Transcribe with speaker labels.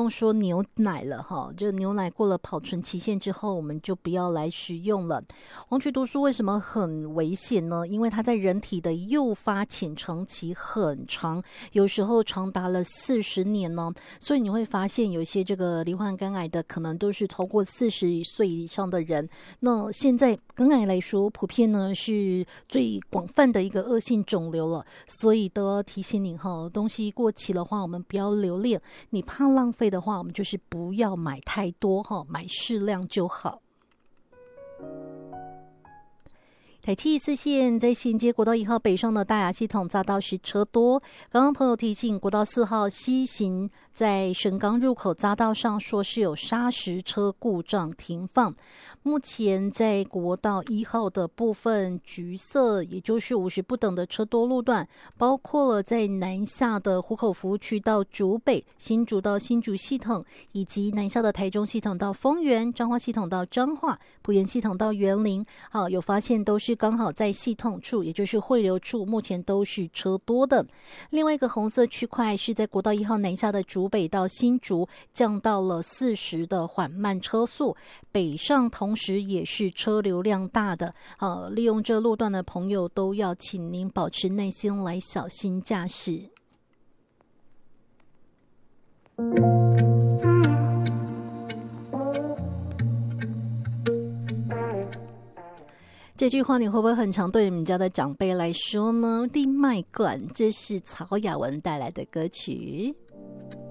Speaker 1: 用说牛奶了哈，这牛奶过了保存期限之后，我们就不要来食用了。黄曲毒素为什么很危险呢？因为它在人体的诱发潜藏期很长，有时候长达了40年呢。所以你会发现有一些这个罹患肝癌的，可能都是超过40岁以上的人。那现在肝癌来说，普遍呢是最广泛的一个恶性肿瘤了，所以都要提醒你哈，东西过期的话，我们不要留恋；你怕浪费的话，我们就是不要买太多哈，买适量就好。台714线在衔接国道1号北上的大雅系统匝道时车多，刚刚朋友提醒国道4号西行在神冈入口匝道上说是有砂石车故障停放。目前在国道1号的部分橘色，也就是50不等的车多路段，包括了在南下的湖口服务区到竹北、新竹到新竹系统，以及南下的台中系统到丰原、彰化系统到彰化、埔盐系统到员林。好，有发现都是刚好在系统处，也就是汇流处，目前都是车多的。另外一个红色区块是在国道1号南下的竹北到新竹，降到了40的缓慢车速，北上同时也是车流量大的。利用这路段的朋友都要请您保持耐心来小心驾驶。这句话你会不会很常对你们家的长辈来说呢？立麦管，这是曹雅文带来的歌曲。